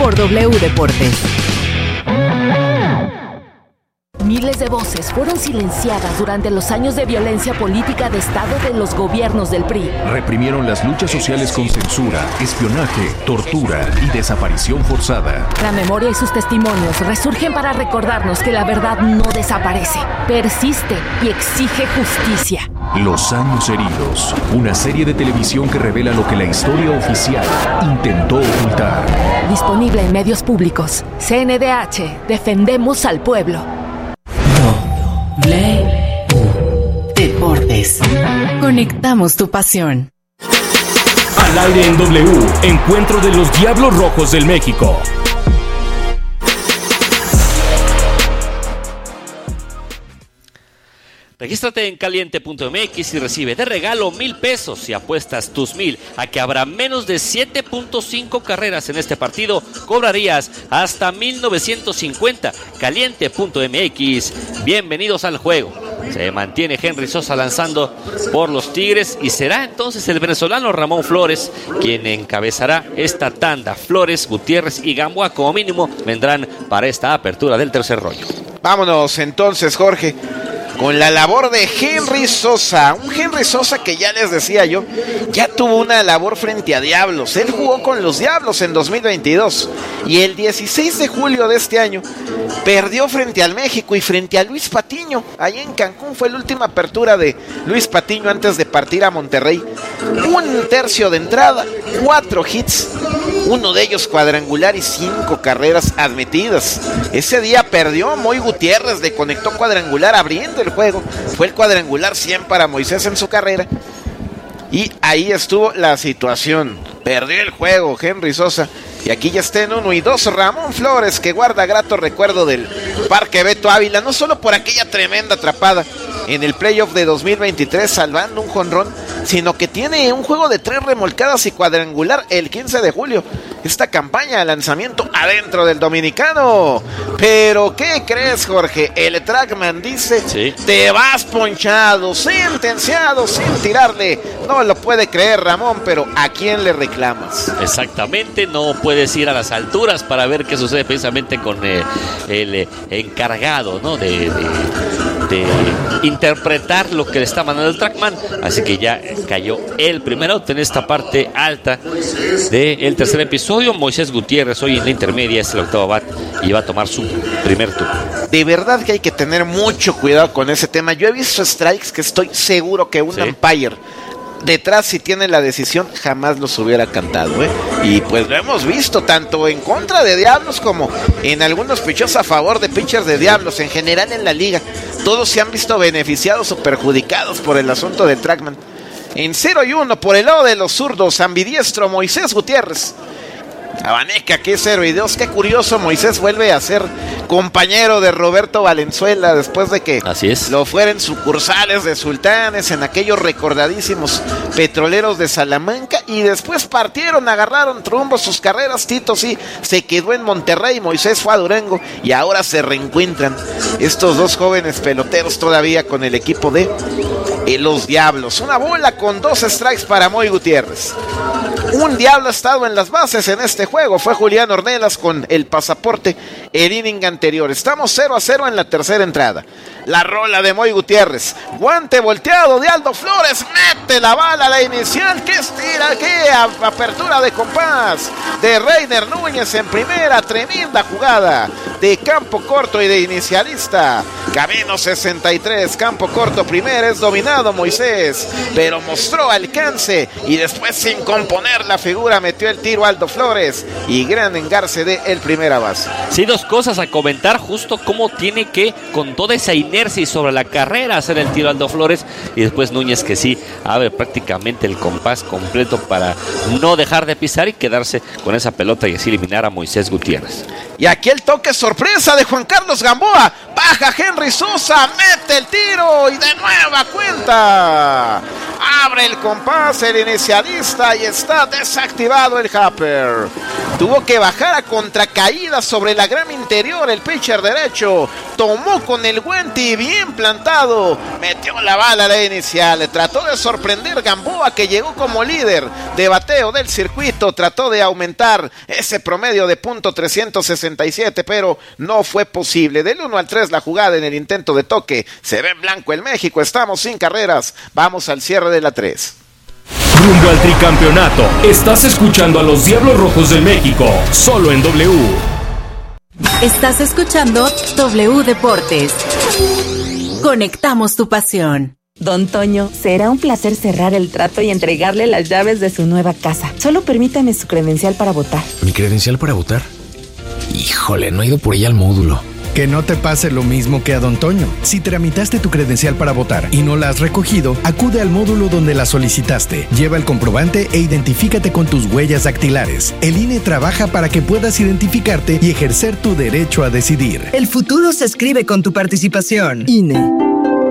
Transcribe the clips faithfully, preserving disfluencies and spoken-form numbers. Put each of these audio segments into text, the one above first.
por W Deportes. Miles de voces fueron silenciadas durante los años de violencia política de Estado de los gobiernos del P R I. Reprimieron las luchas sociales con censura, espionaje, tortura y desaparición forzada. La memoria y sus testimonios resurgen para recordarnos que la verdad no desaparece, persiste y exige justicia. Los años heridos, una serie de televisión que revela lo que la historia oficial intentó ocultar. Disponible en medios públicos. C N D H, defendemos al pueblo. W Deportes. Conectamos tu pasión. Al aire en W, encuentro de los Diablos Rojos del México. Regístrate en caliente punto m x y recibe de regalo mil pesos si apuestas tus mil a que habrá menos de siete punto cinco carreras en este partido. Cobrarías hasta mil novecientos cincuenta. caliente punto m x. Bienvenidos al juego. Se mantiene Henry Sosa lanzando por los Tigres y será entonces el venezolano Ramón Flores quien encabezará esta tanda. Flores, Gutiérrez y Gamboa como mínimo vendrán para esta apertura del tercer rollo. Vámonos entonces, Jorge, con la labor de Henry Sosa. Un Henry Sosa que ya les decía yo, ya tuvo una labor frente a Diablos. Él jugó con los Diablos en dos mil veintidós y el dieciséis de julio de este año perdió frente al México y frente a Luis Patiño. Ahí en Cancún fue la última apertura de Luis Patiño antes de partir a Monterrey. Un tercio de entrada, cuatro hits, uno de ellos cuadrangular y cinco carreras admitidas. Ese día perdió Moy Gutiérrez, le conectó cuadrangular abriendo el juego. Fue el cuadrangular cien para Moisés en su carrera. Y ahí estuvo la situación. Perdió el juego Henry Sosa. Y aquí ya está en uno y dos Ramón Flores, que guarda grato recuerdo del Parque Beto Ávila, no solo por aquella tremenda atrapada en el playoff de dos mil veintitrés salvando un jonrón, sino que tiene un juego de tres remolcadas y cuadrangular el quince de julio. Esta campaña de lanzamiento adentro del dominicano. Pero ¿qué crees, Jorge? El Trackman dice, sí, te vas ponchado, sentenciado, sin tirarle. No lo puede creer Ramón, pero ¿a quién le reclamas? Exactamente, no puedes ir a las alturas para ver qué sucede precisamente con eh, el eh, encargado, ¿no? de, de, de interpretar lo que le está mandando el Trackman. Así que ya cayó el primer out en esta parte alta del tercer episodio. Moisés Gutiérrez hoy en la intermedia es el octavo bat y va a tomar su primer turno. De verdad que hay que tener mucho cuidado con ese tema. Yo he visto strikes que estoy seguro que un ¿sí? umpire detrás, si tiene la decisión, jamás los hubiera cantado, ¿eh? Y pues lo hemos visto tanto en contra de Diablos como en algunos pitchers a favor de pitchers de Diablos. En general en la liga todos se han visto beneficiados o perjudicados por el asunto del Trackman. En cero y uno por el lado de los zurdos, ambidiestro Moisés Gutiérrez. Abaneca, que cero y dos. Qué curioso, Moisés vuelve a ser compañero de Roberto Valenzuela después de que Así es. lo fueran sucursales de Sultanes en aquellos recordadísimos Petroleros de Salamanca y después partieron, agarraron trumbo sus carreras. Tito sí se quedó en Monterrey, Moisés fue a Durango y ahora se reencuentran estos dos jóvenes peloteros todavía con el equipo de los Diablos. Una bola con dos strikes para Moy Gutiérrez. Un Diablo ha estado en las bases en este juego, fue Julián Ornelas con el pasaporte el inning anterior. Estamos cero a cero en la tercera entrada. La rola de Moy Gutiérrez, guante volteado de Aldo Flores, mete la bala a la inicial. Que estira, que apertura de compás de Reiner Núñez en primera. Tremenda jugada de campo corto y de inicialista. Camino sesenta y tres, campo corto primera, es dominado Moisés, pero mostró alcance y después, sin componer la figura, metió el tiro Aldo Flores y gran engarce de el primera base. Sí, dos cosas a comentar, justo cómo tiene que, con toda esa inercia y sobre la carrera, hacer el tiro Aldo Flores, y después Núñez, que sí abre prácticamente el compás completo para no dejar de pisar y quedarse con esa pelota y así eliminar a Moisés Gutiérrez. Y aquí el toque sorpresa de Juan Carlos Gamboa, baja Henry Sosa, mete el tiro y de nueva cuenta abre el compás el inicialista y está desactivado el Hopper. Tuvo que bajar a contracaída sobre la grama interior el pitcher derecho. Tomó con el guante y bien plantado. Metió la bala a la inicial. Trató de sorprender Gamboa, que llegó como líder de bateo del circuito. Trató de aumentar ese promedio de punto trescientos sesenta y siete, pero no fue posible. Del uno al tres la jugada en el intento de toque. Se ve en blanco el México. Estamos sin carreras. Vamos al cierre de la tres. Rumbo al tricampeonato. Estás escuchando a los Diablos Rojos del México, solo en W. Estás escuchando W Deportes. Conectamos tu pasión. Don Toño, será un placer cerrar el trato y entregarle las llaves de su nueva casa. Solo permítame su credencial para votar. ¿Mi credencial para votar? Híjole, no he ido por ella al módulo. Que no te pase lo mismo que a Don Toño. Si tramitaste tu credencial para votar y no la has recogido, acude al módulo donde la solicitaste. Lleva el comprobante e identifícate con tus huellas dactilares. El I N E trabaja para que puedas identificarte y ejercer tu derecho a decidir. El futuro se escribe con tu participación. I N E.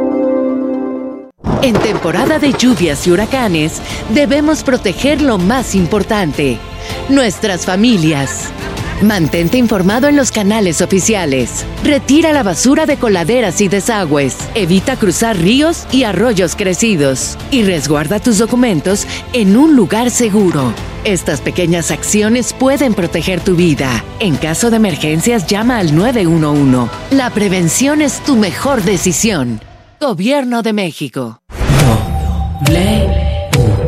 En temporada de lluvias y huracanes, debemos proteger lo más importante: nuestras familias. Mantente informado en los canales oficiales. Retira la basura de coladeras y desagües. Evita cruzar ríos y arroyos crecidos. Y resguarda tus documentos en un lugar seguro. Estas pequeñas acciones pueden proteger tu vida. En caso de emergencias, llama al nueve uno uno. La prevención es tu mejor decisión. Gobierno de México. W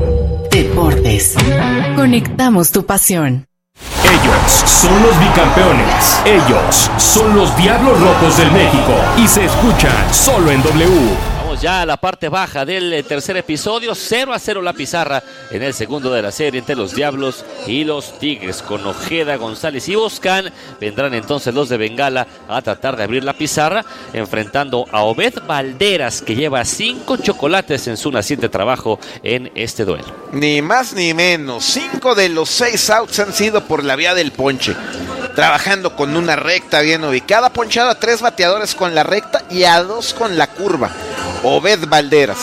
Deportes. Conectamos tu pasión. Ellos son los bicampeones. Ellos son los Diablos Rojos del México. Y se escuchan solo en W. Vamos ya a la parte baja del tercer episodio. cero a cero la pizarra en el segundo de la serie entre los Diablos y los Tigres. Con Ojeda, González y Boscan vendrán entonces los de Bengala a tratar de abrir la pizarra, enfrentando a Obed Valderas, que lleva cinco chocolates en su naciente trabajo en este duelo. Ni más ni menos. Cinco de los seis outs han sido por la vía del ponche. Trabajando con una recta bien ubicada. Ha ponchado a tres bateadores con la recta y a dos con la curva. Obed Valderas.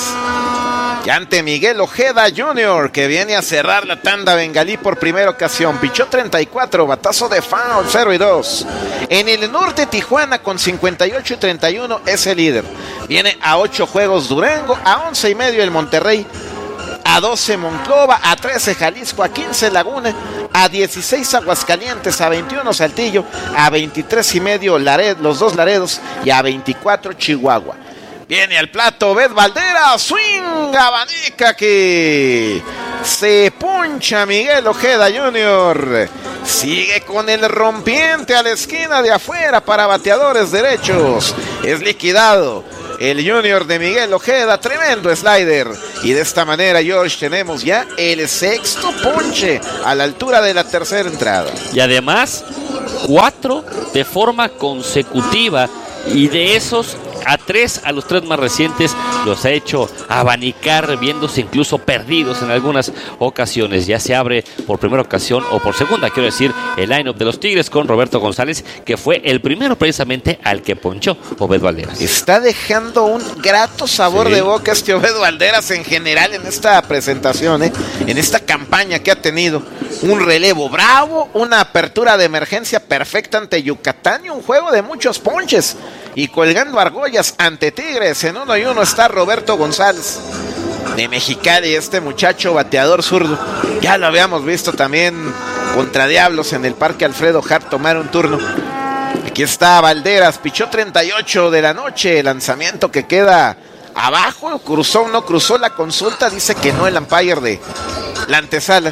Y ante Miguel Ojeda junior, que viene a cerrar la tanda bengalí por primera ocasión. Pichó treinta y cuatro, batazo de foul, cero y dos. En el norte, Tijuana con cincuenta y ocho y treinta y uno es el líder. Viene a ocho juegos Durango, a once y medio el Monterrey, a doce Monclova, a trece Jalisco, a quince Laguna, a dieciséis Aguascalientes, a veintiuno Saltillo, a veintitrés y medio Lared, los dos Laredos, y a veinticuatro Chihuahua. Viene al plato Obed Valderas, swing, abanica que se puncha Miguel Ojeda junior. Sigue con el rompiente a la esquina de afuera para bateadores derechos. Es liquidado el junior de Miguel Ojeda, tremendo slider. Y de esta manera, George, tenemos ya el sexto ponche a la altura de la tercera entrada. Y además, cuatro de forma consecutiva. Y de esos, a tres, a los tres más recientes, los ha hecho abanicar, viéndose incluso perdidos en algunas ocasiones. Ya se abre por primera ocasión, o por segunda, quiero decir, el line-up de los Tigres con Roberto González, que fue el primero precisamente al que ponchó Obed Valderas. Está dejando un grato sabor sí. de boca este Obed Valderas en general en esta presentación, ¿eh? en esta campaña que ha tenido. Un relevo bravo, una apertura de emergencia perfecta ante Yucatán y un juego de muchos ponches. Y colgando argollas ante Tigres, en uno y uno está Roberto González de Mexicali, este muchacho bateador zurdo. Ya lo habíamos visto también contra Diablos en el Parque Alfredo Hart tomar un turno. Aquí está Valderas, pichó treinta y ocho de la noche, lanzamiento que queda abajo, cruzó o no cruzó la consulta, dice que no el umpire de la antesala.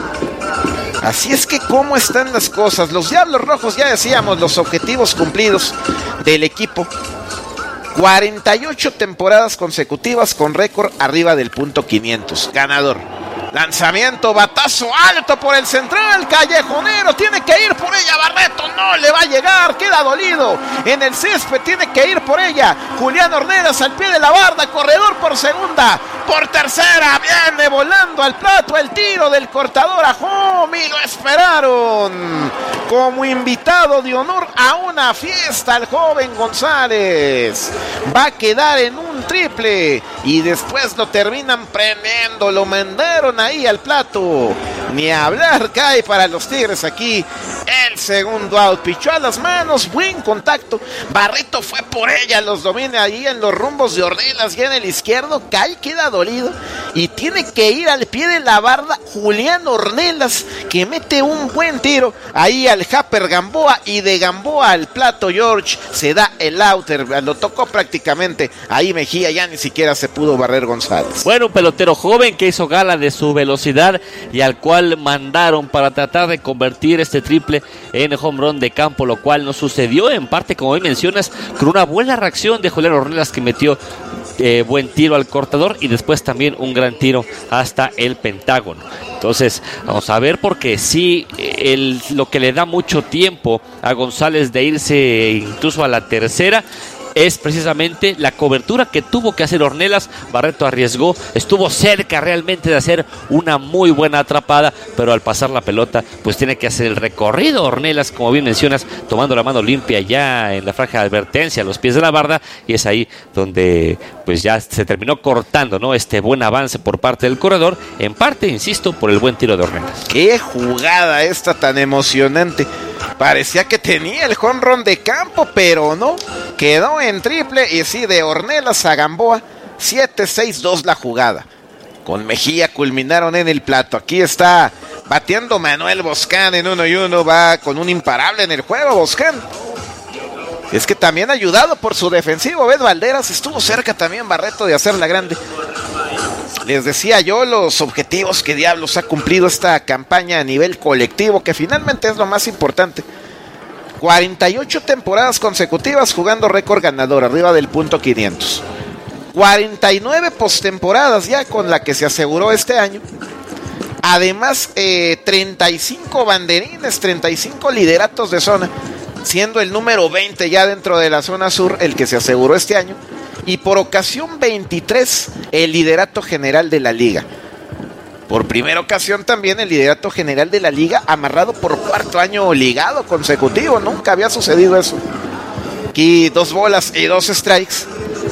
Así es que, ¿cómo están las cosas? Los Diablos Rojos, ya decíamos, los objetivos cumplidos del equipo. cuarenta y ocho temporadas consecutivas con récord arriba del punto quinientos. Ganador. Lanzamiento, batazo alto por el central, callejonero, tiene que ir por ella, Barreto, no le va a llegar, queda dolido en el césped, tiene que ir por ella, Julián Ornelas al pie de la barda, corredor por segunda, por tercera, viene volando al plato el tiro del cortador a Jomi, lo esperaron como invitado de honor a una fiesta al joven González, va a quedar en un triple y después lo terminan premiando, lo mandaron ahí al plato. Ni hablar, cae para los Tigres aquí el segundo out. Pichó a las manos, buen contacto. Barreto fue por ella, los domina ahí en los rumbos de Ornelas, ya en el izquierdo. Cae, queda dolido y tiene que ir al pie de la barda Julián Ornelas, que mete un buen tiro ahí al Happer Gamboa, y de Gamboa al plato George se da el outer. Lo tocó prácticamente ahí Mejía, ya ni siquiera se pudo barrer González. Bueno, un pelotero joven que hizo gala de su velocidad y al cual mandaron para tratar de convertir este triple en home run de campo, lo cual no sucedió, en parte, como hoy mencionas, con una buena reacción de Julián Ornelas, que metió eh, buen tiro al cortador y después también un gran tiro hasta el Pentágono. Entonces, vamos a ver, porque sí, el, lo que le da mucho tiempo a González de irse incluso a la tercera es precisamente la cobertura que tuvo que hacer Ornelas. Barreto arriesgó, estuvo cerca realmente de hacer una muy buena atrapada, pero al pasar la pelota, pues tiene que hacer el recorrido Ornelas, como bien mencionas, tomando la mano limpia ya en la franja de advertencia, a los pies de la barda, y es ahí donde pues ya se terminó cortando, ¿no?, este buen avance por parte del corredor, en parte, insisto, por el buen tiro de Ornelas. ¡Qué jugada esta tan emocionante! Parecía que tenía el jonrón de campo, pero no, quedó en triple, y sí, de Ornelas a Gamboa, siete seis dos la jugada. Con Mejía culminaron en el plato. Aquí está bateando Manuel Boscán en uno y uno, va con un imparable en el juego Boscán. Es que también ayudado por su defensivo, Obed Valderas, estuvo cerca también Barreto de hacerla grande. Les decía yo los objetivos que Diablos ha cumplido esta campaña a nivel colectivo, que finalmente es lo más importante. cuarenta y ocho temporadas consecutivas jugando récord ganador, arriba del punto quinientos. cuarenta y nueve postemporadas ya con la que se aseguró este año. Además, eh, treinta y cinco banderines, treinta y cinco lideratos de zona, siendo el número veinte ya dentro de la zona sur el que se aseguró este año. Y por ocasión veintitrés el liderato general de la liga. Por primera ocasión también el liderato general de la liga amarrado por cuarto año ligado consecutivo. Nunca había sucedido eso. Aquí dos bolas y dos strikes.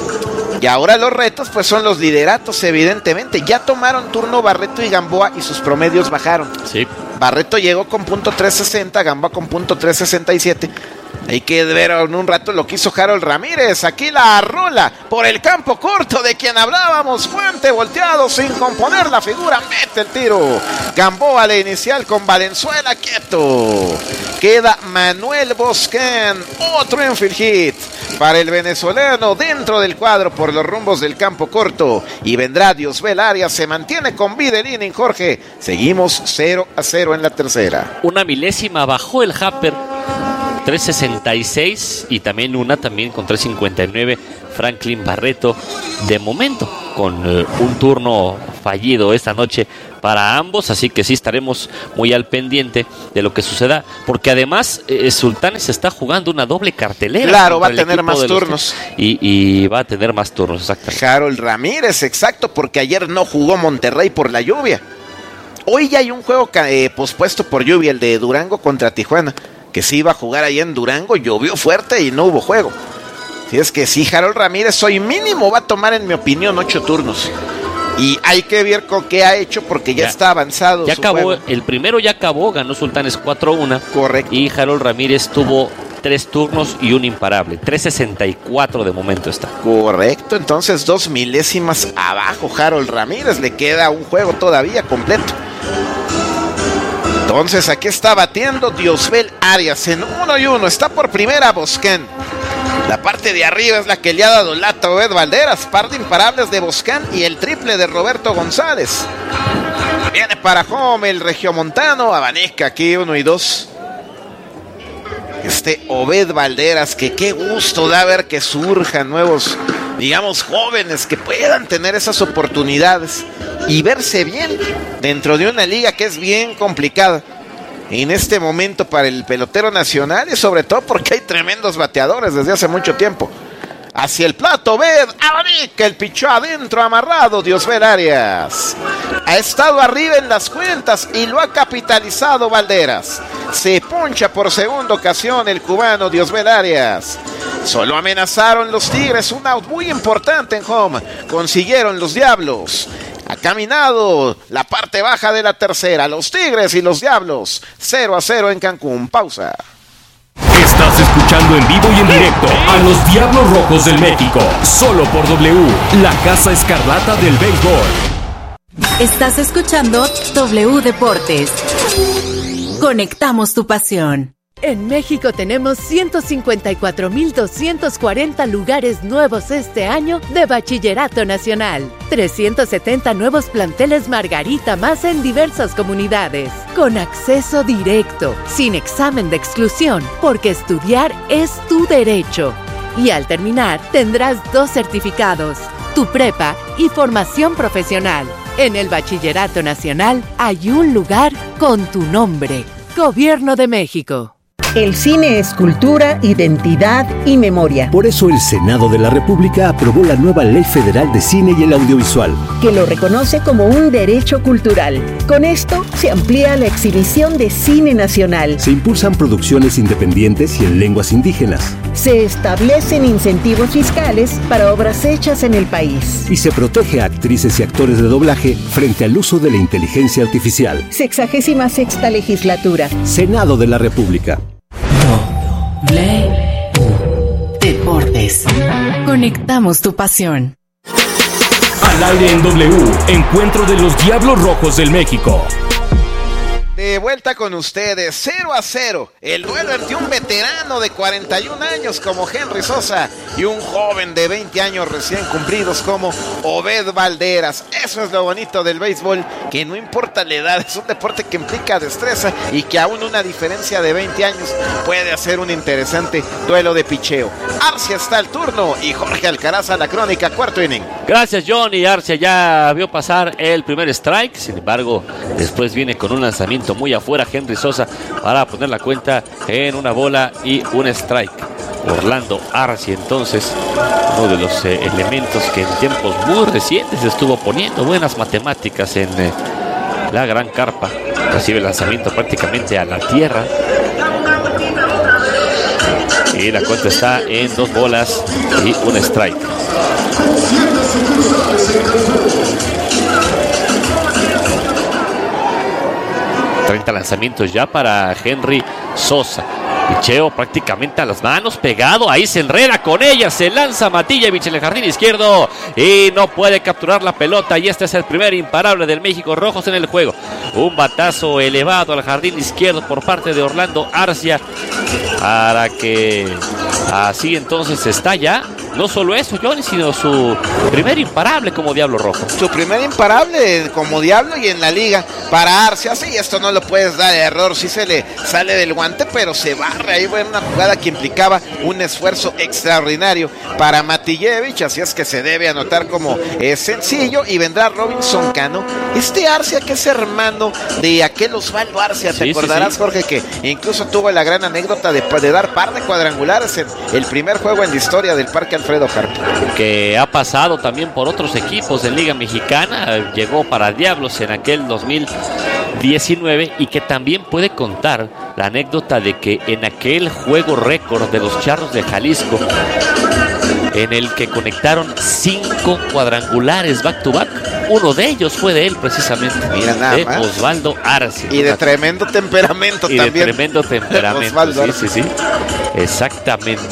Y ahora los retos pues son los lideratos, evidentemente. Ya tomaron turno Barreto y Gamboa y sus promedios bajaron. Sí. Barreto llegó con punto trescientos sesenta, Gamboa con punto trescientos sesenta y siete. Hay que ver en un rato lo que hizo Harold Ramírez. Aquí la rola por el campo corto de quien hablábamos. Fuente volteado sin componer la figura. Mete el tiro. Gamboa la inicial con Valenzuela quieto. Queda Manuel Boscán. Otro infield hit para el venezolano dentro del cuadro por los rumbos del campo corto. Y vendrá Diosbel Arias. Se mantiene con vida el inning, Jorge. Seguimos cero a cero en la tercera. Una milésima bajó el Happer, tres sesenta y seis, y también una también con tres cincuenta y nueve Franklin Barreto, de momento con eh, un turno fallido esta noche para ambos, así que sí estaremos muy al pendiente de lo que suceda, porque además eh, Sultanes está jugando una doble cartelera. Claro, va a tener más turnos. Y, y va a tener más turnos, exactamente. Harold Ramírez, exacto, porque ayer no jugó Monterrey por la lluvia. Hoy ya hay un juego eh, pospuesto por lluvia, el de Durango contra Tijuana, que sí iba a jugar ahí en Durango, llovió fuerte y no hubo juego. Si es que sí, Harold Ramírez hoy mínimo va a tomar, en mi opinión, ocho turnos. Y hay que ver con qué ha hecho, porque ya, ya está avanzado. Ya su acabó, juego. El primero ya acabó, ganó Sultanes cuatro uno. Correcto. Y Harold Ramírez tuvo tres turnos y un imparable. tres sesenta y cuatro de momento está. Correcto, entonces dos milésimas abajo Harold Ramírez. Le queda un juego todavía completo. Entonces aquí está batiendo Diosbel Arias en uno y uno. Está por primera Boscán. La parte de arriba es la que le ha dado lata a Obed Valderas. Par de imparables de Boscán y el triple de Roberto González. Viene para home el regiomontano. Abanica aquí uno y dos. Este Obed Valderas, que qué gusto da ver que surjan nuevos, digamos, jóvenes que puedan tener esas oportunidades y verse bien dentro de una liga que es bien complicada en este momento para el pelotero nacional, y sobre todo porque hay tremendos bateadores desde hace mucho tiempo. Hacia el plato, Obed, abanica el pichó adentro, amarrado Diosbel Arias. Ha estado arriba en las cuentas y lo ha capitalizado Valderas. Se poncha por segunda ocasión el cubano Diosbel Arias. Solo amenazaron los Tigres, un out muy importante en home. Consiguieron los Diablos. ha caminado la parte baja de la tercera. Los Tigres y los Diablos, cero a cero en Cancún. Pausa. Estás escuchando en vivo y en directo a los Diablos Rojos del México, solo por W, la Casa Escarlata del béisbol. Estás escuchando W Deportes. Conectamos tu pasión. En México tenemos ciento cincuenta y cuatro mil doscientos cuarenta lugares nuevos este año de Bachillerato Nacional. trescientos setenta nuevos planteles Margarita más en diversas comunidades. Con acceso directo, sin examen de exclusión, porque estudiar es tu derecho. Y al terminar, tendrás dos certificados, tu prepa y formación profesional. En el Bachillerato Nacional hay un lugar con tu nombre. Gobierno de México. El cine es cultura, identidad y memoria. Por eso el Senado de la República aprobó la nueva Ley Federal de Cine y el Audiovisual, que lo reconoce como un derecho cultural. Con esto se amplía la exhibición de cine nacional. Se impulsan producciones independientes y en lenguas indígenas. Se establecen incentivos fiscales para obras hechas en el país. Y se protege a actrices y actores de doblaje frente al uso de la inteligencia artificial. Sexagésima sexta legislatura. Senado de la República. W Deportes. Conectamos tu pasión. Al aire en W, encuentro de los Diablos Rojos del México. De vuelta con ustedes, cero a cero, el duelo entre un veterano de cuarenta y un años como Henry Sosa y un joven de veinte años recién cumplidos como Obed Valderas. Eso es lo bonito del béisbol, que no importa la edad, es un deporte que implica destreza y que aún una diferencia de veinte años puede hacer un interesante duelo de picheo. Arcia está al turno y Jorge Alcaraz a la crónica, cuarto inning. Gracias, Johnny. Arcia ya vio pasar el primer strike, sin embargo, después viene con un lanzamiento muy afuera Henry Sosa para poner la cuenta en una bola y un strike. Orlando Arcia, entonces, uno de los eh, elementos que en tiempos muy recientes estuvo poniendo buenas matemáticas en eh, la gran carpa. Recibe el lanzamiento prácticamente a la tierra. Y la cuenta está en dos bolas y un strike. treinta lanzamientos ya para Henry Sosa. Picheo prácticamente a las manos, pegado, ahí se enreda con ella, se lanza Matillevich en el jardín izquierdo y no puede capturar la pelota, y este es el primer imparable del México Rojos en el juego. Un batazo elevado al jardín izquierdo por parte de Orlando Arcia para que así entonces está ya, no solo eso, Johnny, sino su primer imparable como Diablo Rojo. Su primer imparable como Diablo y en la liga para Arcia. Sí, esto no lo puedes dar error, sí se le sale del guante, pero se barre ahí en una jugada que implicaba un esfuerzo extraordinario para Matillevich, así es que se debe anotar como eh, sencillo, y vendrá Robinson Cano, este Arcia que es hermano de aquel Osvaldo Arcia, te sí, acordarás, sí, sí. Jorge, que incluso tuvo la gran anécdota de, de dar par de cuadrangulares en el primer juego en la historia del Parque Alfredo Harp. Que ha pasado también por otros equipos de Liga Mexicana, llegó para Diablos en aquel dos mil diecinueve y que también puede contar la anécdota de que en aquel juego récord de los Charros de Jalisco, en el que conectaron cinco cuadrangulares back to back, uno de ellos fue de él precisamente. Mira nada de más. Osvaldo Arce. Y de tremendo temperamento y también. Y de tremendo temperamento. Sí, sí, sí. Exactamente.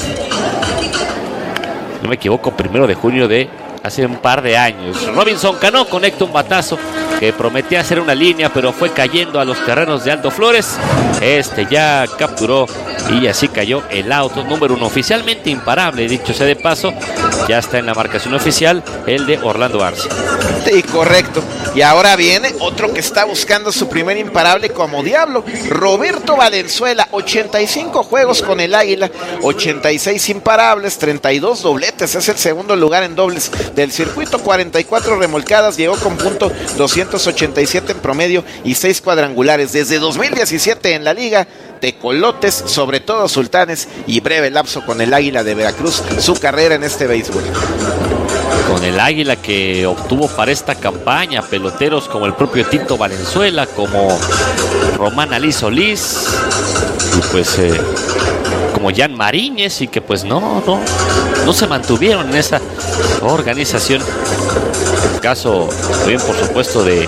No me equivoco, primero de junio de hace un par de años. Robinson Cano conecta un batazo que prometía hacer una línea, pero fue cayendo a los terrenos de Aldo Flores. Este ya capturó y así cayó el auto número uno, oficialmente imparable, dicho sea de paso. Ya está en la marcación oficial el de Orlando Arcia. Sí, correcto. Y ahora viene otro que está buscando su primer imparable como Diablo, Roberto Valenzuela. Ochenta y cinco juegos con el Águila, ochenta y seis imparables, treinta y dos dobletes, es el segundo lugar en dobles del circuito, cuarenta y cuatro remolcadas, llegó con punto doscientos ochenta y siete en promedio y seis cuadrangulares. Desde dos mil diecisiete en la liga, tecolotes, sobre todo sultanes, y breve lapso con el Águila de Veracruz, su carrera en este béisbol. Con el Águila que obtuvo para esta campaña peloteros como el propio Tito Valenzuela, como Román Alí Solís, y pues eh, como Jan Mariñez, y que pues no, no, no se mantuvieron en esa organización. caso también, por supuesto, de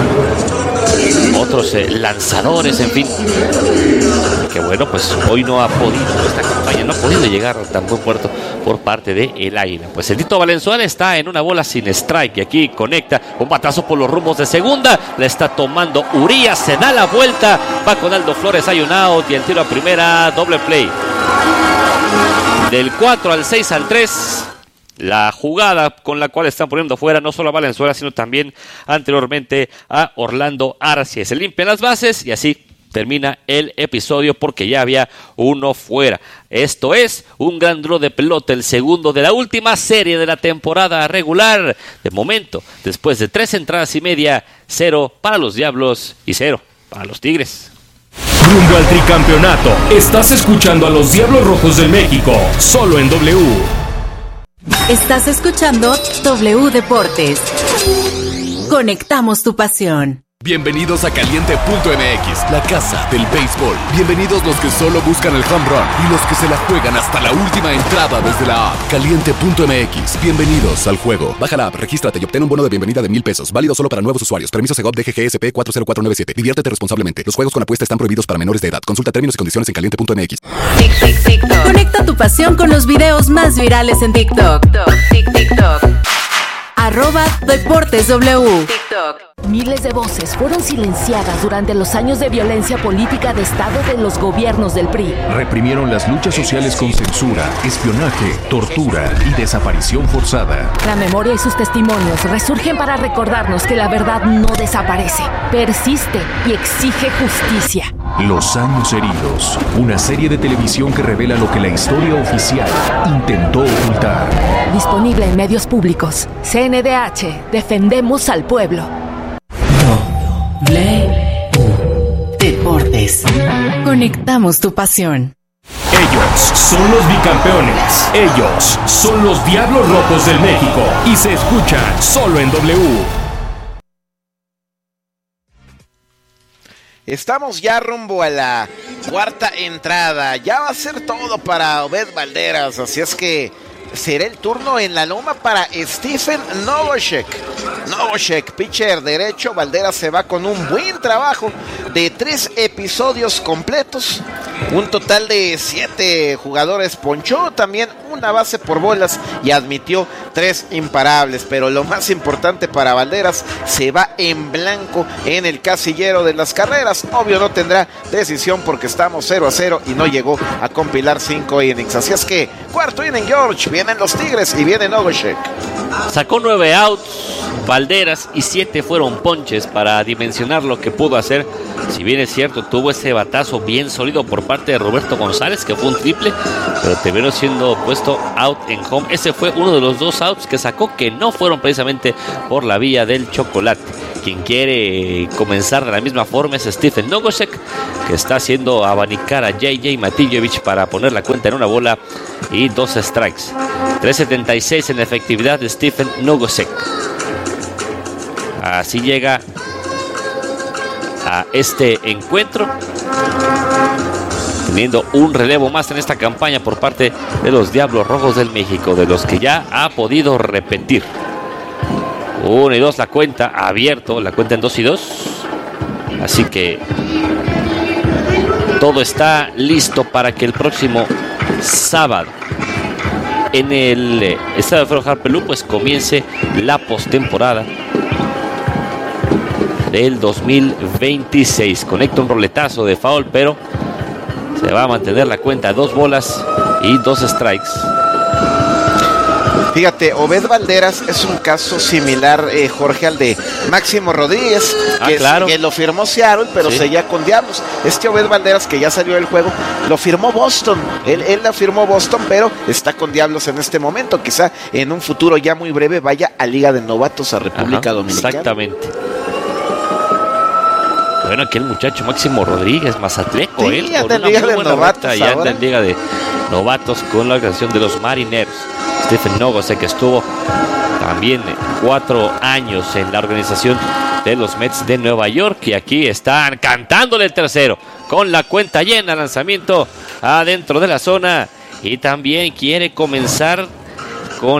otros eh, lanzadores, en fin. Que bueno, pues hoy no ha podido, esta campaña no ha podido llegar a tan buen puerto por parte de el Águila. Pues el Tito Valenzuela está en una bola sin strike y aquí conecta un batazo por los rumbos de segunda. La está tomando Urías, se da la vuelta, va con Aldo Flores, hay un out y el tiro a primera, doble play. Del cuatro al seis al tres. La jugada con la cual están poniendo fuera no solo a Valenzuela, sino también anteriormente a Orlando Arcia. Se limpian las bases y así termina el episodio porque ya había uno fuera. Esto es un gran draw de pelota, el segundo de la última serie de la temporada regular. De momento, después de tres entradas y media, cero para los Diablos y cero para los Tigres. Rumbo al tricampeonato, estás escuchando a los Diablos Rojos del México, solo en W. Estás escuchando W Deportes. Conectamos tu pasión. Bienvenidos a Caliente punto M X, la casa del béisbol. Bienvenidos los que solo buscan el home run y los que se la juegan hasta la última entrada desde la app. Caliente punto M X, bienvenidos al juego. Baja la app, regístrate y obtén un bono de bienvenida de mil pesos. Válido solo para nuevos usuarios. Permiso Segov D G G S P cuatro cero cuatro nueve siete. Diviértete responsablemente. Los juegos con apuesta están prohibidos para menores de edad. Consulta términos y condiciones en caliente punto M X. Tic, tic, TikTok. Conecta tu pasión con los videos más virales en TikTok. Tic, TikTok. Arroba Deportes W. TikTok. Miles de voces fueron silenciadas durante los años de violencia política de Estado de los gobiernos del P R I. Reprimieron las luchas sociales con censura, espionaje, tortura y desaparición forzada. La memoria y sus testimonios resurgen para recordarnos que la verdad no desaparece, persiste y exige justicia. Los años heridos, una serie de televisión que revela lo que la historia oficial intentó ocultar. Disponible en medios públicos. C N D H, defendemos al pueblo. W Deportes. Conectamos tu pasión. Ellos son los bicampeones. Ellos son los Diablos Rojos del México. Y se escuchan solo en W. Estamos ya rumbo a la cuarta entrada. Ya va a ser todo para Obed Valderas. Así es que será el turno en la loma para Stephen Novosek. Novosek, pitcher derecho. Valderas se va con un buen trabajo de tres episodios completos. Un total de siete jugadores ponchó. También una base por bolas y admitió tres imparables. Pero lo más importante para Valderas, se va en blanco en el casillero de las carreras. Obvio no tendrá decisión porque estamos cero a cero y no llegó a compilar cinco innings. Así es que cuarto inning, George. Vienen los Tigres y viene Novosek. Sacó nueve outs Valderas y siete fueron ponches para dimensionar lo que pudo hacer. Si bien es cierto, tuvo ese batazo bien sólido por parte de Roberto González, que fue un triple, pero terminó siendo puesto out en home. Ese fue uno de los dos outs que sacó, que no fueron precisamente por la vía del chocolate. Quien quiere comenzar de la misma forma es Stephen Novosek, que está haciendo abanicar a J J Matijevich para poner la cuenta en una bola y dos strikes. tres setenta y seis en efectividad de Stephen Novosek. Así llega a este encuentro, teniendo un relevo más en esta campaña por parte de los Diablos Rojos del México, de los que ya ha podido repetir. Uno y dos la cuenta, abierto la cuenta en dos y dos. Así que todo está listo para que el próximo sábado en el estadio Fero Harpelú pues comience la postemporada del dos mil veintiséis. Conecta un roletazo de foul, pero se va a mantener la cuenta, dos bolas y dos strikes. Fíjate, Obed Valderas es un caso similar, eh, Jorge, al de Máximo Rodríguez, ah, que, claro. que lo firmó Seattle, pero sí. seguía con Diablos. Este Obed Valderas, que ya salió del juego, lo firmó Boston. Él, él la firmó Boston, pero está con Diablos en este momento. Quizá en un futuro ya muy breve vaya a Liga de Novatos a República Ajá, Dominicana. Exactamente. Bueno, aquel muchacho Máximo Rodríguez, mazatleco, sí, él, anda en Liga de Novatos y anda en Liga de Novatos con la organización de los Marineros. Stephen Novosek, que estuvo también cuatro años en la organización de los Mets de Nueva York, y aquí están cantándole el tercero con la cuenta llena, lanzamiento adentro de la zona, y también quiere comenzar con eh,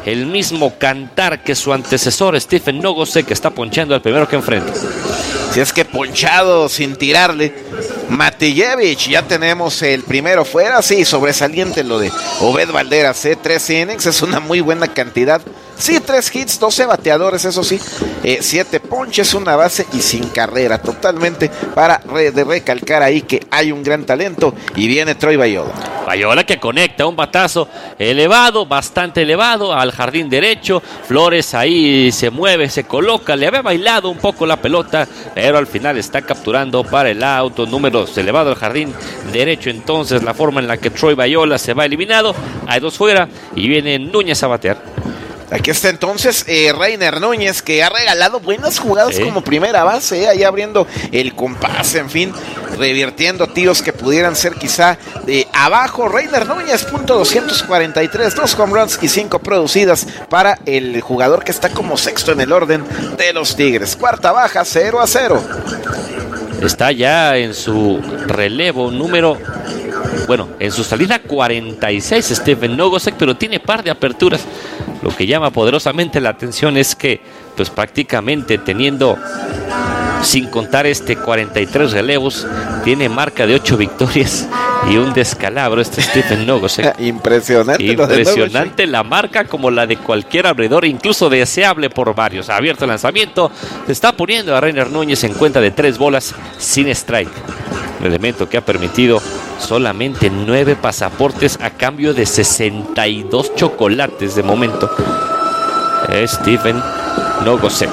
el mismo cantar que su antecesor Stephen Nogosek, que está ponchando al primero que enfrenta. Si es que ponchado sin tirarle. Matijevich, ya tenemos el primero fuera. Sí, sobresaliente lo de Obed Valderas, ¿eh? tres innings, es una muy buena cantidad. Sí, tres hits, doce bateadores, eso sí, eh, siete ponches, una base y sin carrera, totalmente para re de recalcar ahí que hay un gran talento y viene Troy Bayola. Bayola que conecta un batazo elevado, bastante elevado al jardín derecho. Flores ahí se mueve, se coloca, le había bailado un poco la pelota, pero al final está capturando para el auto número dos, elevado al jardín derecho. Entonces la forma en la que Troy Bayola se va eliminado, hay dos fuera y viene Núñez a batear. Aquí está entonces eh, Reiner Núñez, que ha regalado buenas jugadas sí. como primera base, eh, ahí abriendo el compás, en fin, revirtiendo tiros que pudieran ser quizá de abajo. Reiner Núñez, punto doscientos cuarenta y tres, dos home runs y cinco producidas para el jugador que está como sexto en el orden de los Tigres. Cuarta baja, cero a cero. Está ya en su relevo número... Bueno, en su salida cuarenta y seis Stephen Nogosek, pero tiene par de aperturas. Lo que llama poderosamente la atención es que, pues prácticamente teniendo, sin contar este cuarenta y tres relevos, tiene marca de ocho victorias y un descalabro este Stephen Nogosek. Impresionante. Impresionante la marca, como la de cualquier abridor, incluso deseable por varios. Ha abierto el lanzamiento, se está poniendo a Reiner Núñez en cuenta de tres bolas sin strike. Un elemento que ha permitido solamente nueve pasaportes a cambio de sesenta y dos chocolates de momento. Stephen Nogosek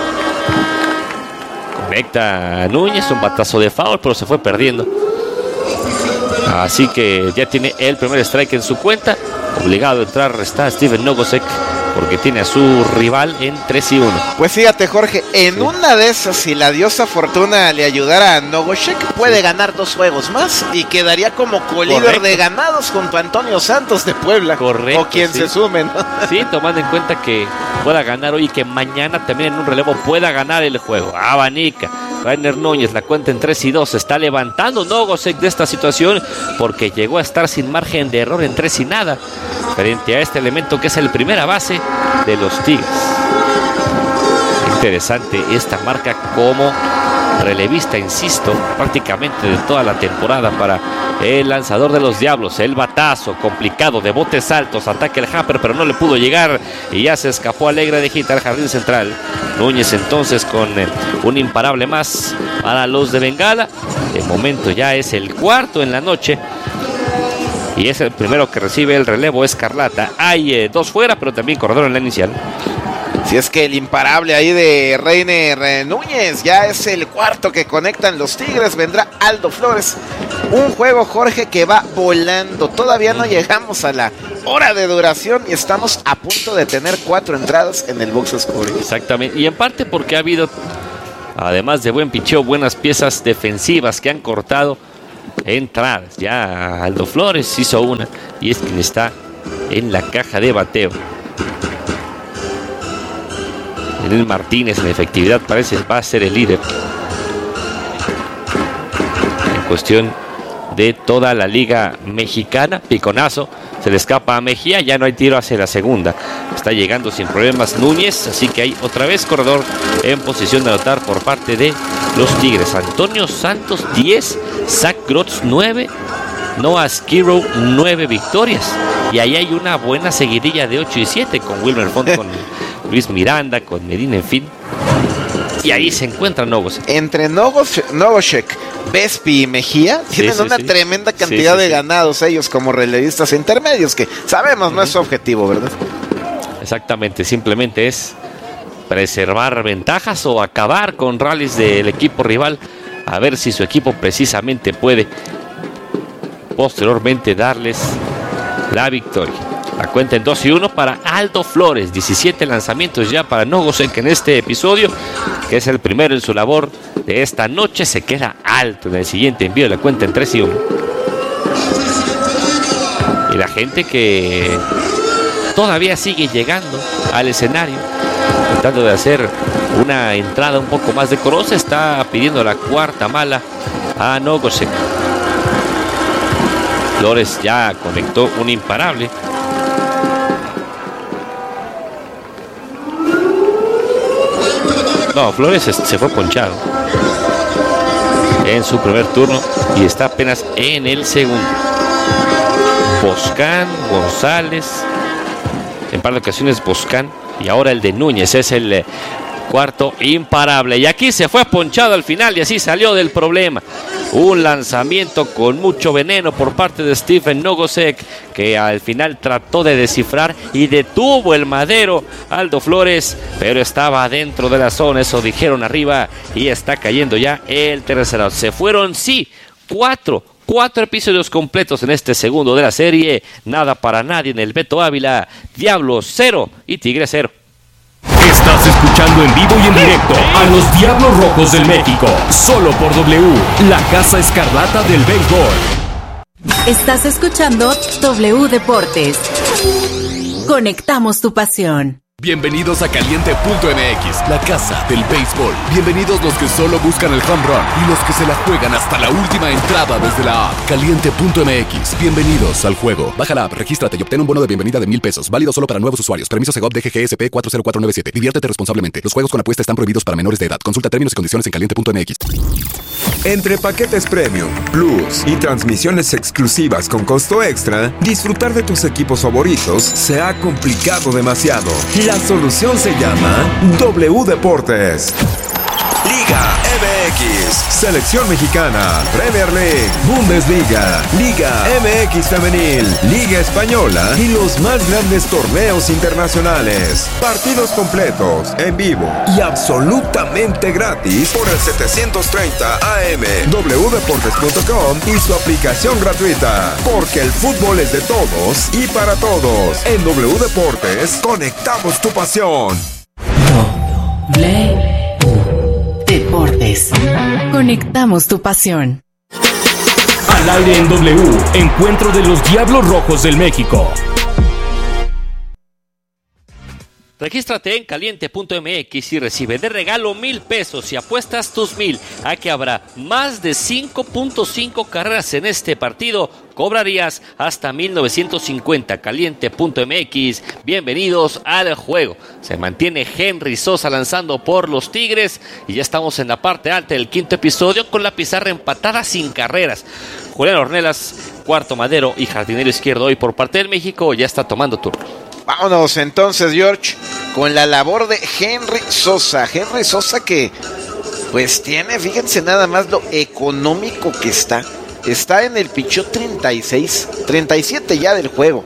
conecta a Núñez, un batazo de foul, pero se fue perdiendo. Así que ya tiene el primer strike en su cuenta. Obligado a entrar está Stephen Nogosek, porque tiene a su rival en tres y uno. Pues fíjate, Jorge, en sí. una de esas, si la diosa Fortuna le ayudara a Nogosek, puede sí. ganar dos juegos más y quedaría como colíder de ganados junto a Antonio Santos de Puebla. Correcto. O quien sí. se sume, ¿no? Sí, tomando en cuenta que pueda ganar hoy y que mañana también en un relevo pueda ganar el juego. Abanica. Reiner Núñez, la cuenta en tres y dos, se está levantando Nogosek de esta situación porque llegó a estar sin margen de error en tres y nada frente a este elemento que es el primera base de los Tigres. Interesante esta marca como relevista, insisto, prácticamente de toda la temporada para el lanzador de los Diablos. El batazo complicado de botes altos, ataque el Hamper, pero no le pudo llegar y ya se escapó alegre de hit al jardín central. Núñez entonces con eh, un imparable más para los de Bengala. De momento ya es el cuarto en la noche y es el primero que recibe el relevo Escarlata. Hay eh, dos fuera, pero también corredor en la inicial. Si es que el imparable ahí de Reiner Núñez ya es el cuarto que conectan los Tigres. Vendrá Aldo Flores. Un juego, Jorge, que va volando. Todavía no llegamos a la hora de duración y estamos a punto de tener cuatro entradas en el box score. Exactamente. Y en parte porque ha habido, además de buen picheo, buenas piezas defensivas que han cortado entradas. Ya Aldo Flores hizo una y es quien está en la caja de bateo. Enel Martínez en efectividad parece va a ser el líder en cuestión de toda la liga mexicana. Piconazo, se le escapa a Mejía, ya no hay tiro hacia la segunda. Está llegando sin problemas Núñez, así que hay otra vez corredor en posición de anotar por parte de los Tigres. Antonio Santos diez, Zach Grotz nueve, Noah Skirrow nueve victorias. Y ahí hay una buena seguidilla de ocho y siete con Wilmer Font, con Luis Miranda, con Medina, en fin. Y ahí se encuentra Nogosek. Entre Nogosek, Vespi y Mejía tienen sí, sí, una sí. tremenda cantidad sí, sí, de sí. ganados ellos como relevistas intermedios, que sabemos uh-huh. no es su objetivo, ¿verdad? Exactamente, simplemente es preservar ventajas o acabar con rallies del equipo rival, a ver si su equipo precisamente puede posteriormente darles la victoria. La cuenta en dos y uno para Aldo Flores. diecisiete lanzamientos ya para Nogosek en este episodio, que es el primero en su labor de esta noche. Se queda alto en el siguiente envío. La cuenta en tres y uno. Y la gente que todavía sigue llegando al escenario, tratando de hacer una entrada un poco más decorosa, está pidiendo la cuarta mala a Nogosek. Flores ya conectó un imparable. No, Flores se fue ponchado en su primer turno y está apenas en el segundo. Boscán, González, en par de ocasiones Boscán, y ahora el de Núñez es el eh, cuarto imparable. Y aquí se fue ponchado al final y así salió del problema. Un lanzamiento con mucho veneno por parte de Stephen Nogosek, que al final trató de descifrar y detuvo el madero Aldo Flores, pero estaba dentro de la zona, eso dijeron arriba, y está cayendo ya el tercero. Se fueron, sí, cuatro. Cuatro episodios completos en este segundo de la serie. Nada para nadie en el Beto Ávila. Diablos cero y Tigres cero. Estás escuchando en vivo y en directo a los Diablos Rojos del México. Solo por W, la Casa Escarlata del Béisbol. Estás escuchando W Deportes. Conectamos tu pasión. Bienvenidos a Caliente punto M X, la casa del béisbol. Bienvenidos los que solo buscan el home run y los que se la juegan hasta la última entrada desde la app. Caliente punto M X, bienvenidos al juego. Baja la app, regístrate y obtén un bono de bienvenida de mil pesos. Válido solo para nuevos usuarios. Permiso Segov D G G S P cuatro cero cuatro nueve siete. Diviértete responsablemente. Los juegos con apuesta están prohibidos para menores de edad. Consulta términos y condiciones en Caliente punto M X. Entre paquetes Premium, Plus y transmisiones exclusivas con costo extra, disfrutar de tus equipos favoritos se ha complicado demasiado. La solución se llama W Deportes. Liga M X, Selección Mexicana, Premier League, Bundesliga, Liga M X Femenil, Liga Española y los más grandes torneos internacionales. Partidos completos, en vivo y absolutamente gratis por el setecientos treinta A M, w deportes punto com y su aplicación gratuita. Porque el fútbol es de todos y para todos. En W Deportes, conectamos tu pasión. W Deportes. Conectamos tu pasión. Al aire en W, encuentro de los Diablos Rojos del México. Regístrate en caliente punto M X y recibe de regalo mil pesos si apuestas tus mil a que habrá más de cinco punto cinco carreras en este partido. Cobrarías hasta mil novecientos cincuenta. Caliente punto M X, bienvenidos al juego. Se mantiene Henry Sosa lanzando por los Tigres y ya estamos en la parte alta del quinto episodio con la pizarra empatada sin carreras. Julián Ornelas, cuarto madero y jardinero izquierdo hoy por parte del México, ya está tomando turno. Vámonos entonces, George, con la labor de Henry Sosa. Henry Sosa que pues tiene, fíjense nada más lo económico que está. Está en el pichó treinta y seis, treinta y siete ya del juego.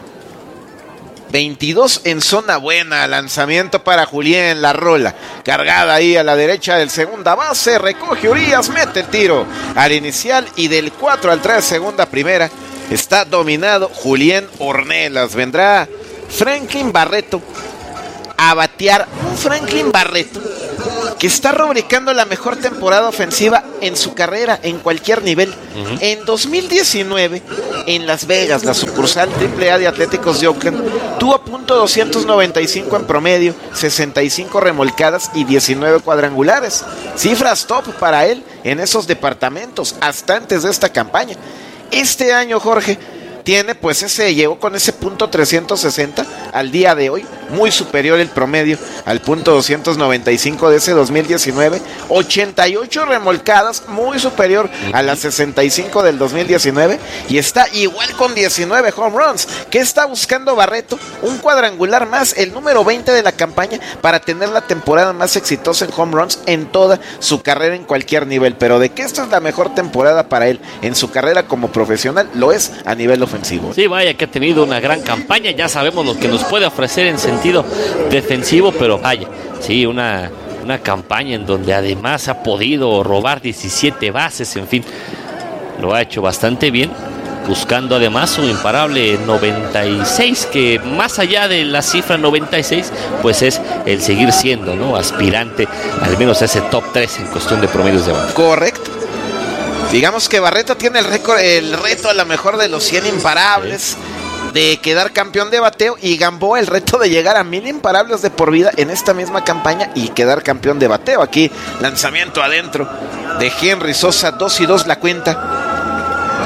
veintidós en zona buena, lanzamiento para Julián, la rola cargada ahí a la derecha del segunda base, recoge Urias, mete el tiro al inicial y del cuatro al tres, segunda primera, está dominado Julián Ornelas. Vendrá Franklin Barreto a batear, un Franklin Barreto que está rubricando la mejor temporada ofensiva en su carrera en cualquier nivel. Uh-huh. En dos mil diecinueve, en Las Vegas, la sucursal triple A de Atléticos de Oakland, tuvo punto doscientos noventa y cinco en promedio, sesenta y cinco remolcadas y diecinueve cuadrangulares. Cifras top para él en esos departamentos hasta antes de esta campaña. Este año, Jorge, tiene pues ese, llegó con ese punto trescientos sesenta al día de hoy, muy superior el promedio al punto doscientos noventa y cinco de ese dos mil diecinueve, ochenta y ocho remolcadas, muy superior a las sesenta y cinco del dos mil diecinueve, y está igual con diecinueve home runs. ¿Qué está buscando Barreto? Un cuadrangular más, el número veinte de la campaña, para tener la temporada más exitosa en home runs en toda su carrera en cualquier nivel. Pero de que esta es la mejor temporada para él en su carrera como profesional, lo es a nivel ofensivo. Sí, vaya que ha tenido una gran campaña, ya sabemos lo que nos puede ofrecer en sentido defensivo, pero vaya, sí, una, una campaña en donde además ha podido robar diecisiete bases, en fin, lo ha hecho bastante bien, buscando además su imparable noventa y seis, que más allá de la cifra noventa y seis, pues es el seguir siendo, ¿no?, aspirante al menos a ese top tres en cuestión de promedios de base. Correcto. Digamos que Barreto tiene el, récord, el reto a lo mejor de los cien imparables, sí, de quedar campeón de bateo, y Gamboa el reto de llegar a mil imparables de por vida en esta misma campaña y quedar campeón de bateo. Aquí lanzamiento adentro de Henry Sosa, dos y dos la cuenta.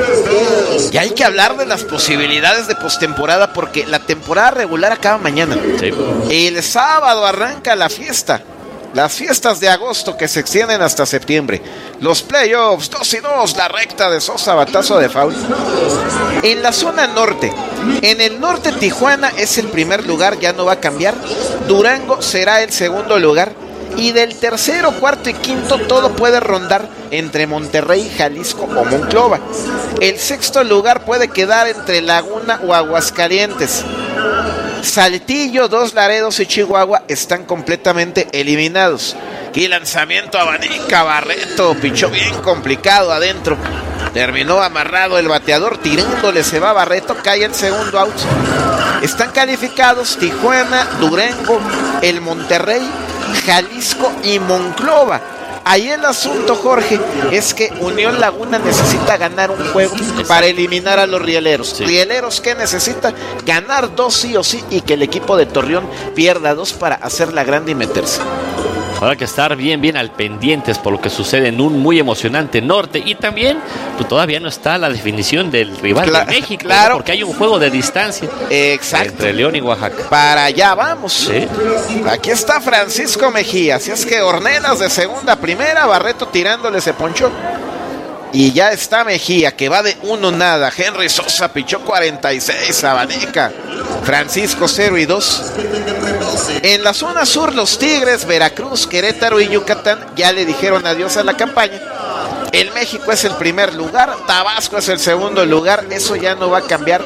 Y hay que hablar de las posibilidades de postemporada, porque la temporada regular acaba mañana. Sí. El sábado arranca la fiesta. las fiestas de agosto que se extienden hasta septiembre, los playoffs, dos y dos, la recta de Sosa, batazo de foul. En la zona norte, en el norte Tijuana es el primer lugar, ya no va a cambiar. Durango será el segundo lugar. Y del tercero, cuarto y quinto todo puede rondar entre Monterrey, Jalisco o Monclova. El sexto lugar puede quedar entre Laguna o Aguascalientes. Saltillo, Dos Laredos y Chihuahua están completamente eliminados. Y lanzamiento abanica, Barreto pichó bien complicado adentro. Terminó amarrado el bateador, tirándole se va Barreto, cae el segundo out. Están calificados Tijuana, Durango, el Monterrey, Jalisco y Monclova. Ahí el asunto, Jorge, es que Unión Laguna necesita ganar un juego para eliminar a los rieleros. Sí. Rieleros que necesita ganar dos sí o sí y que el equipo de Torreón pierda dos para hacerla grande y meterse. Habrá que estar bien, bien al pendientes por lo que sucede en un muy emocionante norte. Y también, pues todavía no está la definición del rival Cla- de México, claro, ¿no? Porque hay un juego de distancia. Exacto. Entre León y Oaxaca. Para allá vamos. Sí. Aquí está Francisco Mejía. Así es que Ornelas de segunda a primera, Barreto tirándole se ponchó. Y ya está Mejía, que va de uno nada. Henry Sosa pichó cuarenta y seis, abanica. Francisco cero y dos. En la zona sur, los Tigres, Veracruz, Querétaro y Yucatán ya le dijeron adiós a la campaña. El México es el primer lugar, Tabasco es el segundo lugar, eso ya no va a cambiar.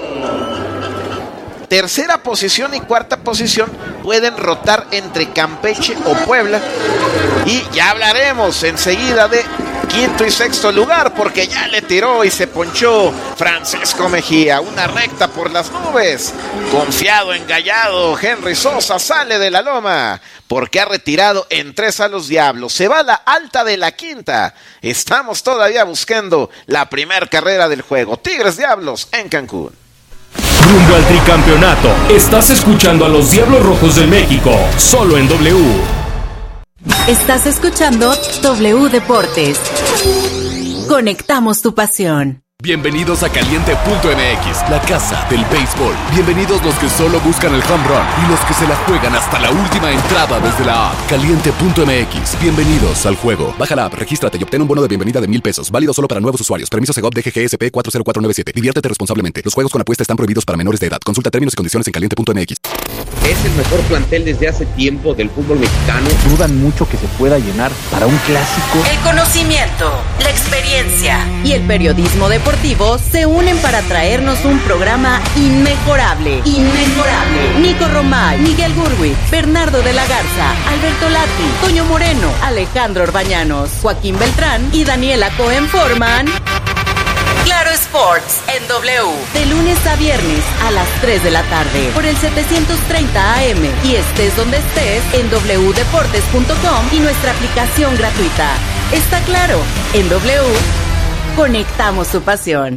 Tercera posición y cuarta posición pueden rotar entre Campeche o Puebla. Y ya hablaremos enseguida de quinto y sexto lugar, porque ya le tiró y se ponchó Francisco Mejía. Una recta por las nubes. Confiado, engallado, Henry Sosa sale de la loma, porque ha retirado en tres a los Diablos. Se va a la alta de la quinta. Estamos todavía buscando la primer carrera del juego. Tigres Diablos en Cancún. Rumbo al tricampeonato. Estás escuchando a los Diablos Rojos del México, solo en W. Estás escuchando W Deportes. Conectamos tu pasión. Bienvenidos a Caliente punto M X, la casa del béisbol. Bienvenidos los que solo buscan el home run y los que se la juegan hasta la última entrada desde la app. Caliente punto M X, bienvenidos al juego. Baja la app, regístrate y obtén un bono de bienvenida de mil pesos, válido solo para nuevos usuarios. Permiso Segov D G G S P cuatro cero cuatro nueve siete. Diviértete responsablemente. Los juegos con apuesta están prohibidos para menores de edad. Consulta términos y condiciones en Caliente punto M X. Es el mejor plantel desde hace tiempo del fútbol mexicano. Dudan mucho que se pueda llenar para un clásico. El conocimiento, la experiencia y el periodismo deportivo se unen para traernos un programa inmejorable. Inmejorable. Nico Romay, Miguel Gurwitz, Bernardo de la Garza, Alberto Lati, Toño Moreno, Alejandro Orbañanos, Joaquín Beltrán y Daniela Cohen forman Claro Sports en W. De lunes a viernes a las tres de la tarde por el setecientos treinta A M y estés donde estés en doble u deportes punto com y nuestra aplicación gratuita. Está claro, en W conectamos tu pasión.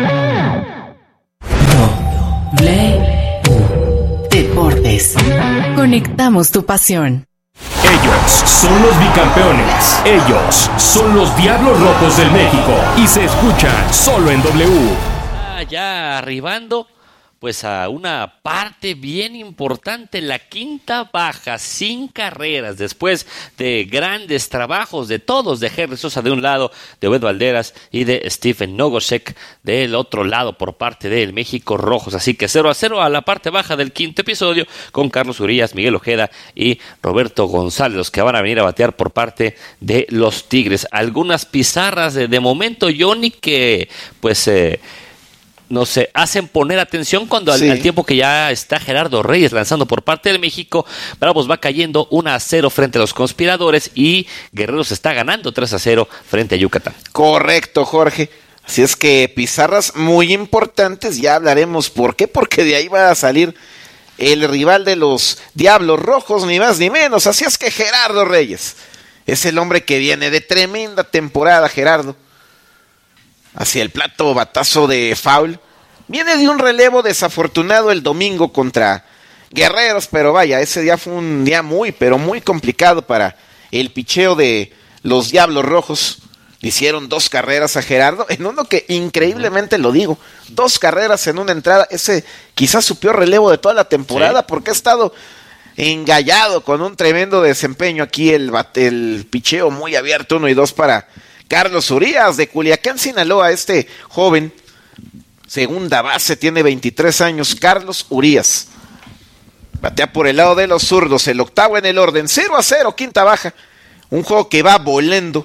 W Deportes. Conectamos tu pasión. Ellos son los bicampeones. Ellos son los Diablos Rojos del México. Y se escuchan solo en W. Ah, ya arribando pues a una parte bien importante, la quinta baja, sin carreras, después de grandes trabajos de todos, de Henry Sosa de un lado, de Obed Valderas y de Stephen Nogosek del otro lado por parte del México Rojos. Así que cero a cero a la parte baja del quinto episodio con Carlos Urías, Miguel Ojeda y Roberto González, los que van a venir a batear por parte de los Tigres. Algunas pizarras de, de momento, Johnny, que pues... Eh, nos sé, hacen poner atención cuando sí. al, al tiempo que ya está Gerardo Reyes lanzando por parte de México, Bravos va cayendo uno a cero frente a los Conspiradores y Guerreros está ganando tres a cero frente a Yucatán. Correcto, Jorge. Así es que pizarras muy importantes, ya hablaremos por qué, porque de ahí va a salir el rival de los Diablos Rojos, ni más ni menos. Así es que Gerardo Reyes es el hombre que viene de tremenda temporada, Gerardo. Hacia el plato, batazo de foul. Viene de un relevo desafortunado el domingo contra Guerreros, pero vaya, ese día fue un día muy, pero muy complicado para el picheo de los Diablos Rojos. Le hicieron dos carreras a Gerardo, en uno que increíblemente lo digo, dos carreras en una entrada. Ese quizás su peor relevo de toda la temporada, sí. porque ha estado engallado con un tremendo desempeño aquí el, el picheo muy abierto, uno y dos para Carlos Urías de Culiacán, Sinaloa, este joven, segunda base, tiene veintitrés años, Carlos Urías. Batea por el lado de los zurdos, el octavo en el orden, cero a cero, quinta baja. Un juego que va volando.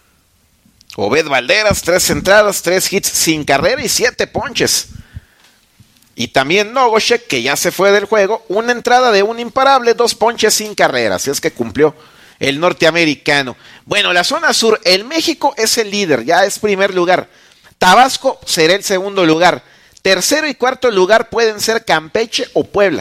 Obed Valderas, tres entradas, tres hits sin carrera y siete ponches. Y también Nogoshek, que ya se fue del juego, una entrada de un imparable, dos ponches sin carrera. Así es que cumplió el norteamericano. Bueno, la zona sur, el México es el líder, ya es primer lugar. Tabasco será el segundo lugar. Tercero y cuarto lugar pueden ser Campeche o Puebla.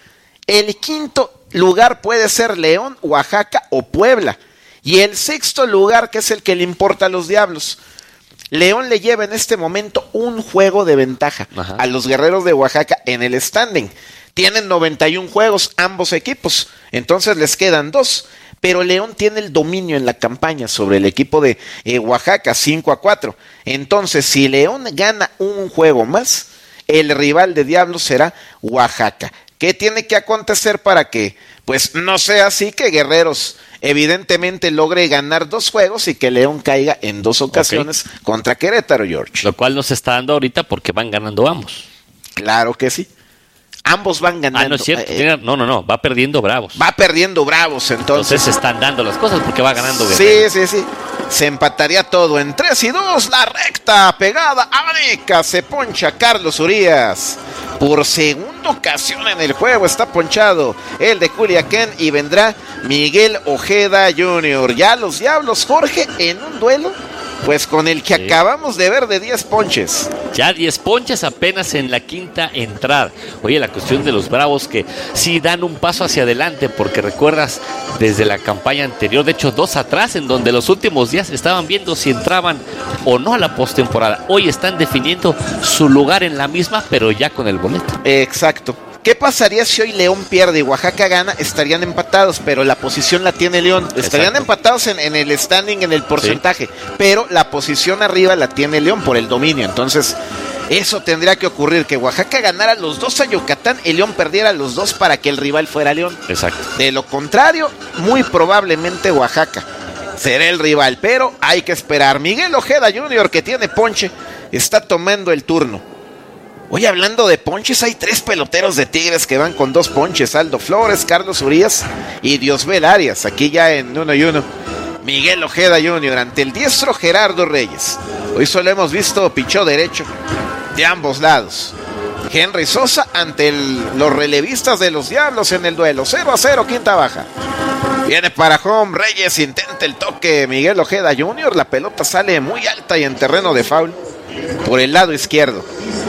El quinto lugar puede ser León, Oaxaca o Puebla. Y el sexto lugar, que es el que le importa a los Diablos. León le lleva en este momento un juego de ventaja Ajá. a los Guerreros de Oaxaca en el standing. Tienen noventa y un juegos ambos equipos, entonces les quedan dos. Pero León tiene el dominio en la campaña sobre el equipo de eh, Oaxaca, cinco a cuatro. Entonces, si León gana un juego más, el rival de Diablos será Oaxaca. ¿Qué tiene que acontecer para que pues no sea así, que Guerreros evidentemente logre ganar dos juegos y que León caiga en dos ocasiones okay. contra Querétaro, George? Lo cual no se está dando ahorita porque van ganando ambos. Claro que sí. Ambos van ganando. Ah, no es cierto. Eh, no, no, no. Va perdiendo Bravos. Va perdiendo Bravos, entonces. Entonces se están dando las cosas porque va ganando Guerreros. Sí, sí, sí. Se empataría todo en tres y dos. La recta pegada. Abanica. Se poncha Carlos Urías. Por segunda ocasión en el juego está ponchado el de Culiacán y vendrá Miguel Ojeda junior Ya los Diablos, Jorge, en un duelo pues con el que sí. acabamos de ver de diez ponches. Ya diez ponches apenas en la quinta entrada. Oye, la cuestión de los Bravos que sí dan un paso hacia adelante, porque recuerdas desde la campaña anterior, de hecho dos atrás, en donde los últimos días estaban viendo si entraban o no a la postemporada. Hoy están definiendo su lugar en la misma, pero ya con el boleto. Exacto. ¿Qué pasaría si hoy León pierde y Oaxaca gana? Estarían empatados, pero la posición la tiene León. Estarían Exacto. empatados en, en el standing, en el porcentaje, sí. pero la posición arriba la tiene León por el dominio. Entonces, eso tendría que ocurrir, que Oaxaca ganara los dos a Yucatán y León perdiera los dos para que el rival fuera León. Exacto. De lo contrario, muy probablemente Oaxaca será el rival, pero hay que esperar. Miguel Ojeda junior, que tiene ponche, está tomando el turno. Hoy hablando de ponches, hay tres peloteros de Tigres que van con dos ponches: Aldo Flores, Carlos Urías y Diosbel Arias. Aquí ya en uno y uno. Miguel Ojeda junior ante el diestro Gerardo Reyes. Hoy solo hemos visto pichó derecho de ambos lados. Henry Sosa ante el, los relevistas de los Diablos en el duelo. cero a cero, quinta baja. Viene para home, Reyes intenta el toque. Miguel Ojeda junior La pelota sale muy alta y en terreno de foul por el lado izquierdo.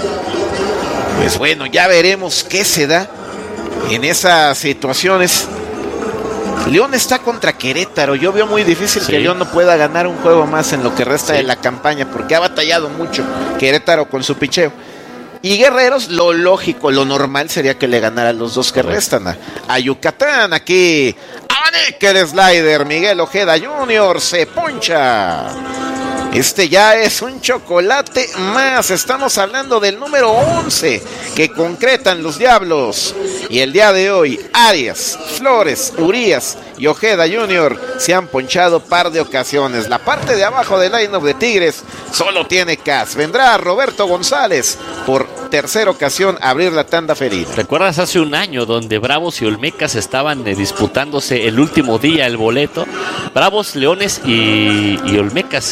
Pues bueno, ya veremos qué se da en esas situaciones. León está contra Querétaro. Yo veo muy difícil sí. que León no pueda ganar un juego más en lo que resta sí. de la campaña, porque ha batallado mucho Querétaro con su picheo. Y Guerreros, lo lógico, lo normal sería que le ganara a los dos que restan. A, a Yucatán, aquí, abanica el slider. Miguel Ojeda junior se poncha. Este ya es un chocolate más. Estamos hablando del número once que concretan los Diablos. Y el día de hoy, Arias, Flores, Urías y Ojeda junior se han ponchado par de ocasiones. La parte de abajo del line-up de Tigres solo tiene Cas. Vendrá Roberto González por tercera ocasión a abrir la tanda felina. ¿Recuerdas hace un año donde Bravos y Olmecas estaban eh, disputándose el último día el boleto? Bravos, Leones y, y Olmecas